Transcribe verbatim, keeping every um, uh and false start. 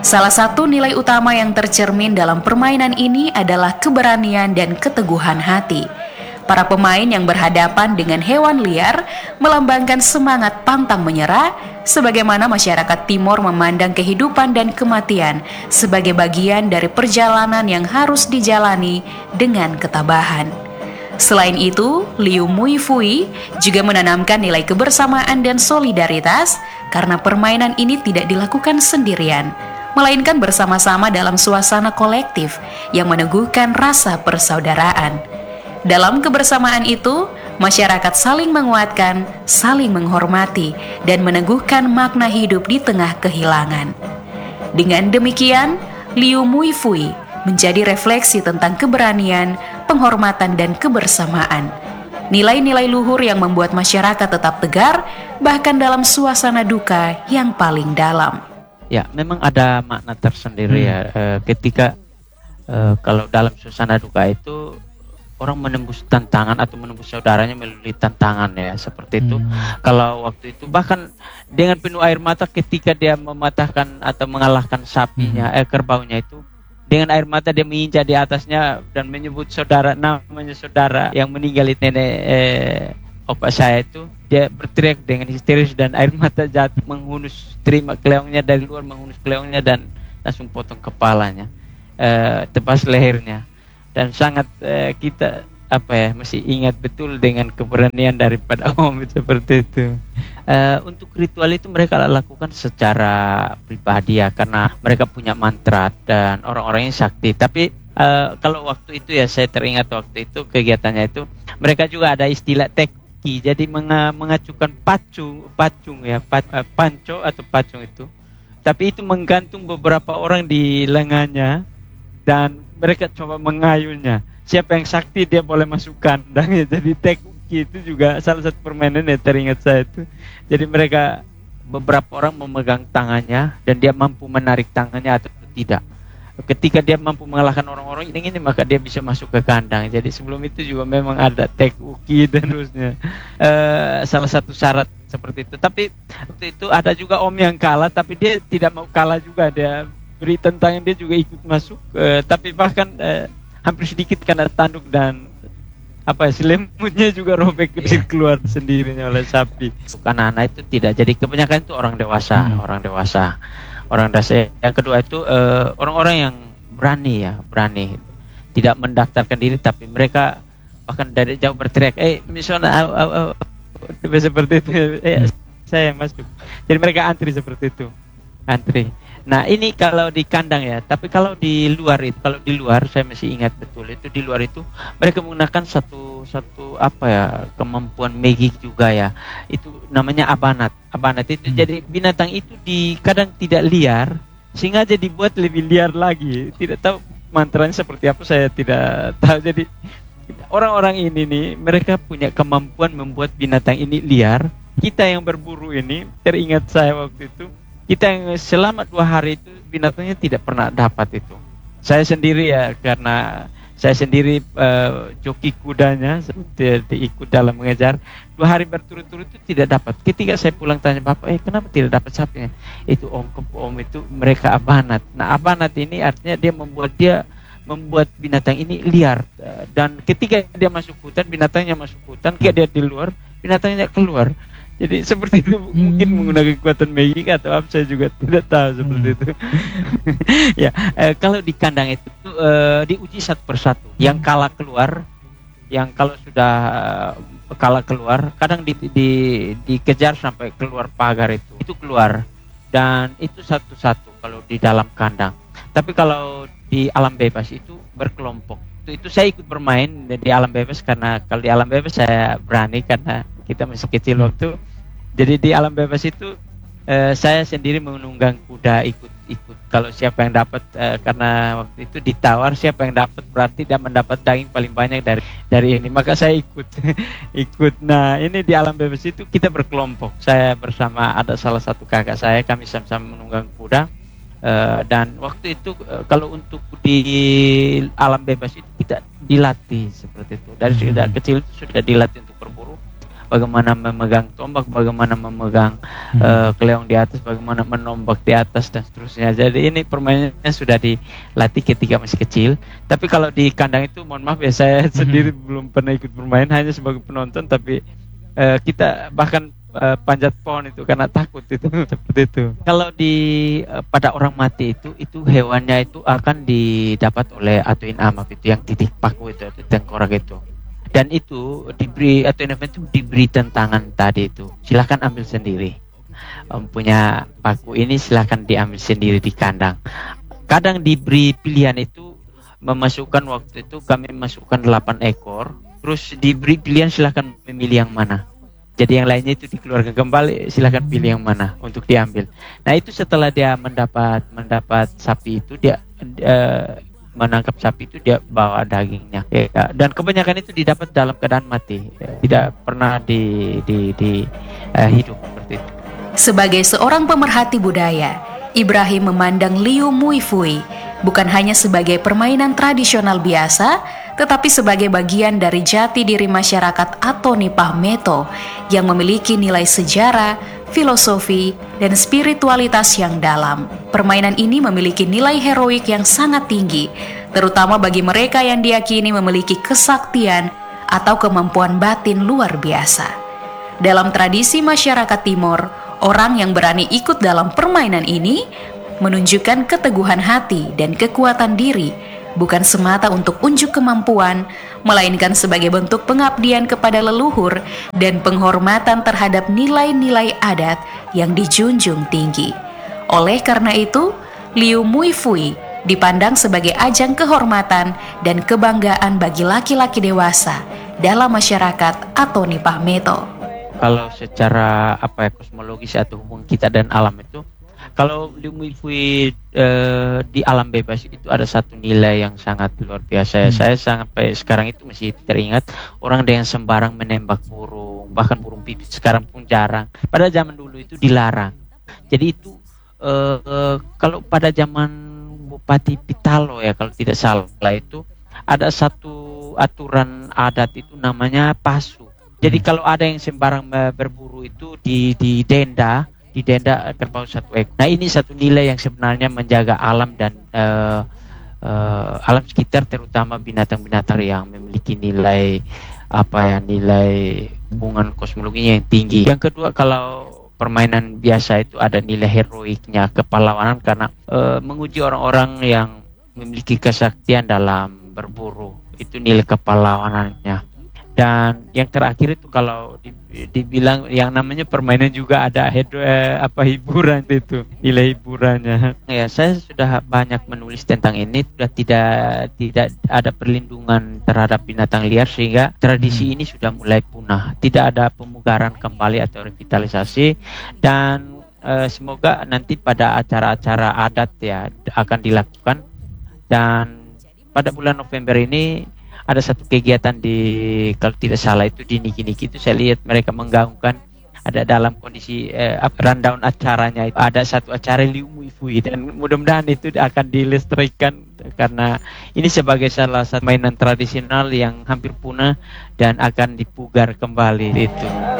Salah satu nilai utama yang tercermin dalam permainan ini adalah keberanian dan keteguhan hati. Para pemain yang berhadapan dengan hewan liar melambangkan semangat pantang menyerah, sebagaimana masyarakat Timor memandang kehidupan dan kematian sebagai bagian dari perjalanan yang harus dijalani dengan ketabahan. Selain itu, Liu Mui Fui juga menanamkan nilai kebersamaan dan solidaritas karena permainan ini tidak dilakukan sendirian, melainkan bersama-sama dalam suasana kolektif yang meneguhkan rasa persaudaraan. Dalam kebersamaan itu, masyarakat saling menguatkan, saling menghormati, dan meneguhkan makna hidup di tengah kehilangan. Dengan demikian, Liu Mui Fui menjadi refleksi tentang keberanian, penghormatan, dan kebersamaan. Nilai-nilai luhur yang membuat masyarakat tetap tegar, bahkan dalam suasana duka yang paling dalam. Ya, memang ada makna tersendiri hmm. ya e, ketika e, kalau dalam suasana duka itu orang menembus tantangan atau menembus saudaranya melalui tantangan ya seperti itu. Hmm. Kalau waktu itu bahkan dengan penuh air mata ketika dia mematahkan atau mengalahkan sapinya, hmm. eh kerbaunya itu, dengan air mata dia menginjak di atasnya dan menyebut saudara, namanya saudara yang meninggal itu nenek eh, opa saya itu. Dia berteriak dengan histeris dan air mata jatuh menghunus, terima keleongnya dari luar, menghunus keleongnya dan langsung potong kepalanya, eh, tebas lehernya. Dan sangat eh, kita apa ya masih ingat betul dengan keberanian daripada Om seperti itu. Uh, untuk ritual itu mereka lakukan secara pribadi ya, karena mereka punya mantra dan orang-orangnya sakti. Tapi uh, kalau waktu itu ya saya teringat waktu itu kegiatannya itu mereka juga ada istilah teki. Jadi menga- mengacukan pacung, pacung ya, pat, uh, panco atau pacung itu. Tapi itu menggantung beberapa orang di lengannya dan mereka coba mengayunnya. Siapa yang sakti dia boleh masuk kandang ya. Jadi teki itu juga salah satu permainan yang teringat saya itu. Jadi mereka beberapa orang memegang tangannya dan dia mampu menarik tangannya atau tidak. Ketika dia mampu mengalahkan orang-orang ini, ini maka dia bisa masuk ke kandang. Jadi sebelum itu juga memang ada teki dan terusnya. Uh, salah satu syarat seperti itu. Tapi waktu itu ada juga Om yang kalah, tapi dia tidak mau kalah juga. Dia beri tantangan, dia juga ikut masuk. Uh, tapi bahkan uh, hampir sedikit karena tanduk dan apa selimutnya juga robek yeah. keluar sendirinya oleh sapi. Bukan anak itu tidak. Jadi kebanyakan itu orang dewasa, hmm. orang dewasa, orang dewasa. Yang kedua itu uh, orang-orang yang berani ya, berani, tidak mendaftarkan diri, tapi mereka bahkan dari jauh berteriak, eh misalnya, aw, aw, aw. seperti itu, eh saya masuk. Jadi mereka antri seperti itu, antri. Nah ini kalau di kandang ya, tapi kalau di luar itu, kalau di luar saya masih ingat betul itu di luar itu mereka menggunakan satu satu apa ya kemampuan magik juga ya, itu namanya abanat. Abanat itu hmm. jadi binatang itu di kadang tidak liar, sehingga jadi dibuat lebih liar lagi. Tidak tahu mantranya seperti apa, saya tidak tahu. Jadi orang-orang ini nih mereka punya kemampuan membuat binatang ini liar. Kita yang berburu ini teringat saya waktu itu. Kita yang selama dua hari itu binatangnya tidak pernah dapat itu. Saya sendiri ya, karena saya sendiri uh, joki kudanya, diikut dalam mengejar. Dua hari berturut-turut itu tidak dapat. Ketika saya pulang tanya bapak, eh kenapa tidak dapat sapinya? Itu om om itu mereka abanat. Nah abanat ini artinya dia membuat dia membuat binatang ini liar. Dan ketika dia masuk hutan, binatangnya masuk hutan. Ketika dia di luar, binatangnya keluar. Jadi seperti itu hmm. mungkin menggunakan kekuatan magik atau apa, saya juga tidak tahu seperti hmm. itu. Ya, eh, kalau di kandang itu eh, diuji satu persatu. Hmm. Yang kalah keluar, yang kalau sudah uh, kalah keluar, kadang di, di, dikejar sampai keluar pagar itu, itu keluar. Dan itu satu-satu kalau di dalam kandang. Tapi kalau di alam bebas itu berkelompok. Itu, itu saya ikut bermain di alam bebas karena kalau di alam bebas saya berani karena kita masih kecil waktu. Jadi di alam bebas itu eh, saya sendiri menunggang kuda ikut-ikut. Kalau siapa yang dapat eh, karena waktu itu ditawar siapa yang dapat berarti dia mendapat daging paling banyak dari dari ini. Maka saya ikut ikut. Nah ini di alam bebas itu kita berkelompok. Saya bersama ada salah satu kakak saya, kami sama-sama menunggang kuda. Uh, dan waktu itu uh, kalau untuk di alam bebas itu kita dilatih seperti itu dari sudah kecil itu sudah dilatih untuk berburu. bagaimana memegang tombak, bagaimana memegang hmm. uh, keleong di atas, bagaimana menombak di atas dan seterusnya. Jadi ini permainannya sudah dilatih ketika masih kecil. Tapi kalau di kandang itu, mohon maaf ya, saya hmm. sendiri belum pernah ikut bermain, hanya sebagai penonton. Tapi uh, kita bahkan uh, panjat pohon itu karena takut itu seperti itu. Kalau di uh, pada orang mati itu, itu hewannya itu akan didapat oleh Atuin Amap itu, yang titik paku itu, atau tengkorak itu. Dan itu diberi atau itu diberi tentangan tadi itu, silahkan ambil sendiri. Om punya paku ini silahkan diambil sendiri di kandang. Kadang diberi pilihan itu, memasukkan waktu itu kami masukkan delapan ekor, terus diberi pilihan silahkan memilih yang mana. Jadi yang lainnya itu dikeluarkan kembali, silahkan pilih yang mana untuk diambil. Nah itu setelah dia mendapat mendapat sapi itu, dia uh, menangkap sapi itu, dia bawa dagingnya ya, dan kebanyakan itu didapat dalam keadaan mati, ya, tidak pernah di, di, di uh, hidup seperti itu. Sebagai seorang pemerhati budaya, Ibrahim memandang Liu Mui Fui bukan hanya sebagai permainan tradisional biasa, tetapi sebagai bagian dari jati diri masyarakat atau Nipah Meto yang memiliki nilai sejarah, filosofi, dan spiritualitas yang dalam. Permainan ini memiliki nilai heroik yang sangat tinggi, terutama bagi mereka yang diyakini memiliki kesaktian atau kemampuan batin luar biasa. Dalam tradisi masyarakat Timor, orang yang berani ikut dalam permainan ini menunjukkan keteguhan hati dan kekuatan diri, bukan semata untuk unjuk kemampuan, melainkan sebagai bentuk pengabdian kepada leluhur dan penghormatan terhadap nilai-nilai adat yang dijunjung tinggi. Oleh karena itu, Liu Mui Fui dipandang sebagai ajang kehormatan dan kebanggaan bagi laki-laki dewasa dalam masyarakat atau Nipah Meto. Kalau secara apa ya, kosmologis atau hubungan kita dan alam itu, kalau Liu Mui Fui eh, di alam bebas itu ada satu nilai yang sangat luar biasa. Hmm. Saya sampai sekarang itu masih teringat orang dengan sembarang menembak burung, bahkan burung pipit sekarang pun jarang. Pada zaman dulu itu dilarang. Jadi itu eh, eh, kalau pada zaman Bupati Pitalo ya kalau tidak salah itu ada satu aturan adat itu namanya pasu. Jadi hmm. kalau ada yang sembarang berburu itu di di denda didenda kerbau satu ekor. Nah ini satu nilai yang sebenarnya menjaga alam dan uh, uh, alam sekitar, terutama binatang-binatang yang memiliki nilai apa ya, nilai hubungan kosmologinya yang tinggi. Yang kedua, kalau permainan biasa itu ada nilai heroiknya, kepahlawanan, karena uh, menguji orang-orang yang memiliki kesaktian dalam berburu, itu nilai kepahlawanannya. Dan yang terakhir itu kalau dibilang yang namanya permainan juga ada head, eh, apa hiburan itu, nilai hiburannya. Ya, saya sudah banyak menulis tentang ini, sudah tidak tidak ada perlindungan terhadap binatang liar sehingga tradisi ini sudah mulai punah. Tidak ada pemugaran kembali atau revitalisasi, dan eh, semoga nanti pada acara-acara adat ya akan dilakukan. Dan pada bulan November ini ada satu kegiatan di, kalau tidak salah itu di Niki-Niki itu saya lihat mereka menggaungkan, ada dalam kondisi eh, rundown acaranya itu ada satu acara Liu Mui Fui, dan mudah-mudahan itu akan dilestarikan karena ini sebagai salah satu mainan tradisional yang hampir punah dan akan dipugar kembali itu.